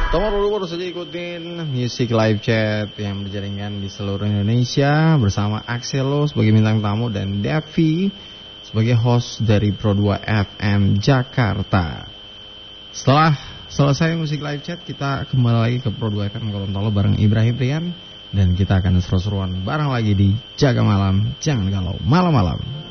Teman baru saja ikutin Music Live Chat yang berjaringan di seluruh Indonesia bersama Axelo sebagai bintang tamu dan Devi sebagai host dari Pro 2 FM Jakarta. Setelah selesai Music Live Chat, kita kembali lagi ke Pro 2 FM Gorontalo bareng Ibrahim Rian dan kita akan seru-seruan bareng lagi di Jaga Malam Jangan Galau malam-malam.